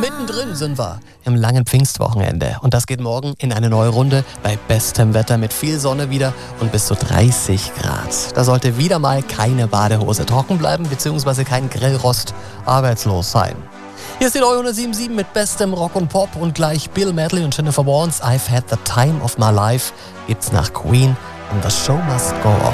Mittendrin sind wir im langen Pfingstwochenende. Und das geht morgen in eine neue Runde bei bestem Wetter mit viel Sonne wieder und bis zu 30 Grad. Da sollte wieder mal keine Badehose trocken bleiben, beziehungsweise kein Grillrost arbeitslos sein. Hier ist die neue 107.7 mit bestem Rock und Pop und gleich Bill Medley und Jennifer Warnes. I've had the time of my life gibt's nach Queen und The Show Must Go On.